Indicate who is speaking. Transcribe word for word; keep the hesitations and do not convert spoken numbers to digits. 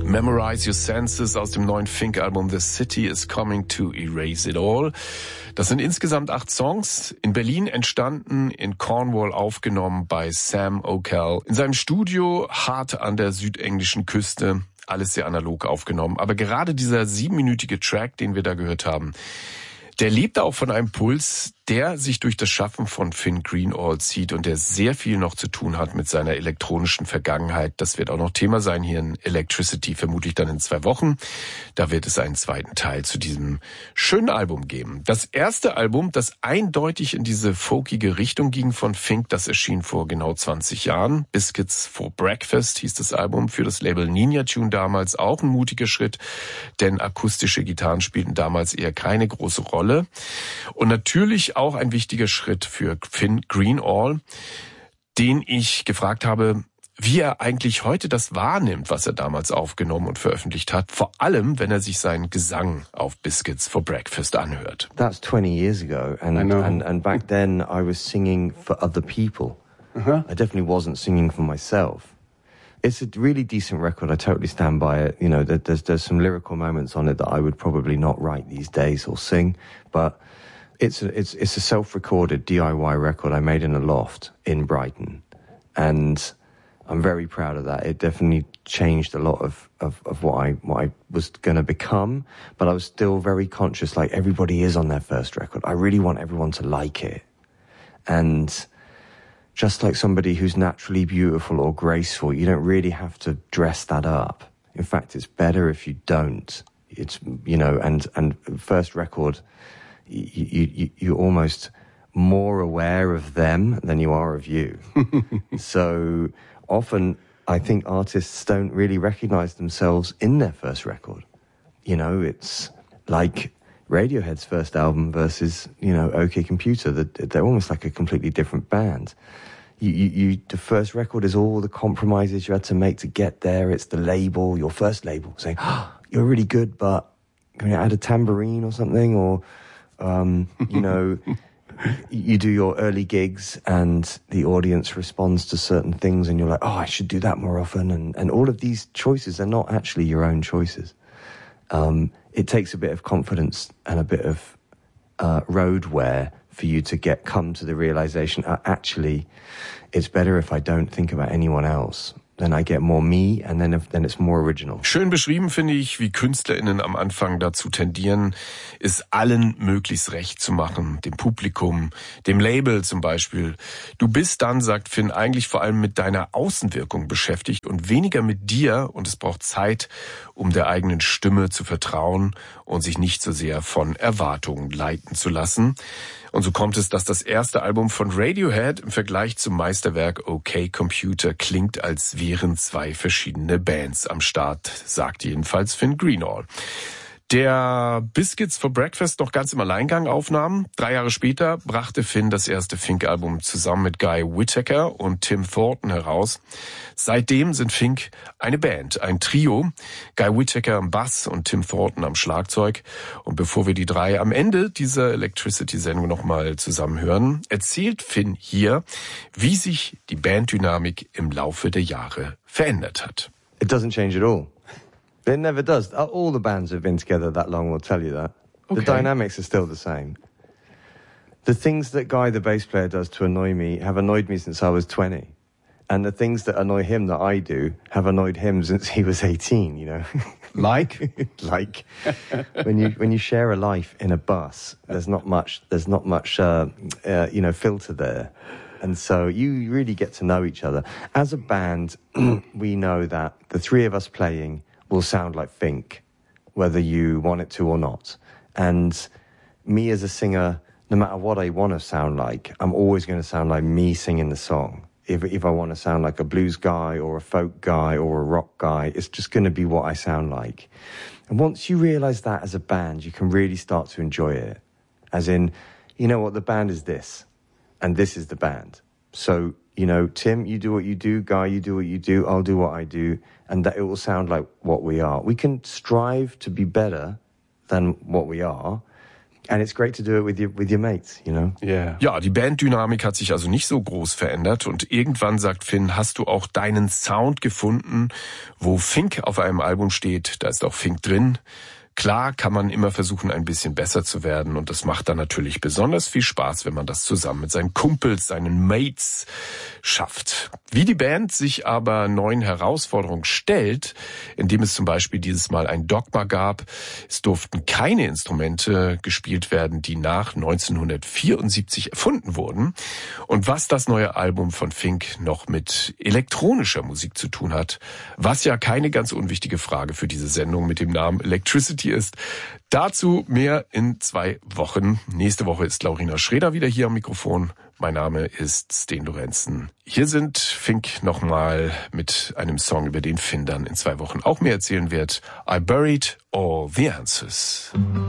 Speaker 1: Memorize Your Senses aus dem neuen Fink-Album The City is Coming to Erase It All. Das sind insgesamt acht Songs, in Berlin entstanden, in Cornwall aufgenommen bei Sam O'Kell. In seinem Studio hart an der südenglischen Küste, alles sehr analog aufgenommen. Aber gerade dieser siebenminütige Track, den wir da gehört haben, der lebt auch von einem Puls, der sich durch das Schaffen von Finn Greenall zieht und der sehr viel noch zu tun hat mit seiner elektronischen Vergangenheit. Das wird auch noch Thema sein hier in Electricity, vermutlich dann in zwei Wochen. Da wird es einen zweiten Teil zu diesem schönen Album geben. Das erste Album, das eindeutig in diese folkige Richtung ging von Fink, das erschien vor genau zwanzig Jahren. Biscuits for Breakfast hieß das Album, für das Label Ninja Tune damals auch ein mutiger Schritt, denn akustische Gitarren spielten damals eher keine große Rolle. Und natürlich auch ein wichtiger Schritt für Finn Greenall, den ich gefragt habe, wie er eigentlich heute das wahrnimmt, was er damals aufgenommen und veröffentlicht hat, vor allem, wenn er sich seinen Gesang auf Biscuits for Breakfast anhört.
Speaker 2: That's twenty years ago, and and, and back then I was singing for other people. Uh-huh. I definitely wasn't singing for myself. It's a really decent record. I totally stand by it. You know, there's there's some lyrical moments on it that I would probably not write these days or sing, but it's a, it's it's a self-recorded D I Y record I made in a loft in Brighton, and I'm very proud of that. It definitely changed a lot of of, of what I what I was going to become, but I was still very conscious, like everybody is on their first record. I really want everyone to like it, and just like somebody who's naturally beautiful or graceful, you don't really have to dress that up. In fact, it's better if you don't. It's, you know, and, and first record, you, you, you're almost more aware of them than you are of you. So often I think artists don't really recognize themselves in their first record. You know, it's like Radiohead's first album versus, you know, OK Computer. They're almost like a completely different band. You, you, you, the first record is all the compromises you had to make to get there. It's the label, your first label, saying, oh, you're really good, but can you add a tambourine or something? Or, um, you know, you do your early gigs and the audience responds to certain things and you're like, oh, I should do that more often. And, and all of these choices are not actually your own choices. Um, it takes a bit of confidence and a bit of uh, road wear for you to get come to the realization, uh, actually, it's better if I don't think about anyone else. Then I get more me and then, then it's more original.
Speaker 1: Schön beschrieben finde ich, wie KünstlerInnen am Anfang dazu tendieren, es allen möglichst recht zu machen. Dem Publikum, dem Label zum Beispiel. Du bist dann, sagt Finn, eigentlich vor allem mit deiner Außenwirkung beschäftigt und weniger mit dir. Und es braucht Zeit, um der eigenen Stimme zu vertrauen und sich nicht so sehr von Erwartungen leiten zu lassen. Und so kommt es, dass das erste Album von Radiohead im Vergleich zum Meisterwerk OK Computer klingt, als wären zwei verschiedene Bands am Start, sagt jedenfalls Finn Greenall. Der Biscuits for Breakfast noch ganz im Alleingang aufnahm. Drei Jahre später brachte Finn das erste Fink-Album zusammen mit Guy Whittaker und Tim Thornton heraus. Seitdem sind Fink eine Band, ein Trio. Guy Whittaker am Bass und Tim Thornton am Schlagzeug. Und bevor wir die drei am Ende dieser Electricity-Sendung nochmal zusammenhören, erzählt Finn hier, wie sich die Banddynamik im Laufe der Jahre verändert hat.
Speaker 2: It doesn't change at all. It never does. All the bands who've been together that long will tell you that. Okay. The dynamics are still the same. The things that Guy, the bass player, does to annoy me have annoyed me since I was twenty. And the things that annoy him that I do have annoyed him since he was eighteen, you know.
Speaker 1: Like?
Speaker 2: Like when you when you share a life in a bus, there's not much there's not much uh, uh, you know, filter there. And so you really get to know each other. As a band, we know that the three of us playing will sound like Fink, whether you want it to or not. And me as a singer, no matter what I want to sound like, I'm always going to sound like me singing the song. If if I want to sound like a blues guy or a folk guy or a rock guy, it's just going to be what I sound like. And once you realize that as a band, you can really start to enjoy it. As in, you know what, the band is this, and this is the band. So, you know, Tim, you do what you do. Guy, you do what you do. I'll do what I do. And that it will sound like what we are. We can strive to be better than what we are. And it's great to do it with your, with your mates, you know?
Speaker 1: Yeah. Ja, die Banddynamik hat sich also nicht so groß verändert und irgendwann, sagt Finn, hast du auch deinen Sound gefunden. Wo Fink auf einem Album steht, da ist auch Fink drin. Klar kann man immer versuchen, ein bisschen besser zu werden und das macht dann natürlich besonders viel Spaß, wenn man das zusammen mit seinen Kumpels, seinen Mates schafft. Wie die Band sich aber neuen Herausforderungen stellt, indem es zum Beispiel dieses Mal ein Dogma gab, es durften keine Instrumente gespielt werden, die nach neunzehnhundertvierundsiebzig erfunden wurden. Und was das neue Album von Fink noch mit elektronischer Musik zu tun hat, was ja keine ganz unwichtige Frage für diese Sendung mit dem Namen Electricity ist. Dazu mehr in zwei Wochen. Nächste Woche ist Laurina Schreder wieder hier am Mikrofon. Mein Name ist Sten Lorenzen. Hier sind Fink nochmal mit einem Song, über den Finn dann in zwei Wochen auch mehr erzählen wird. I buried all the answers.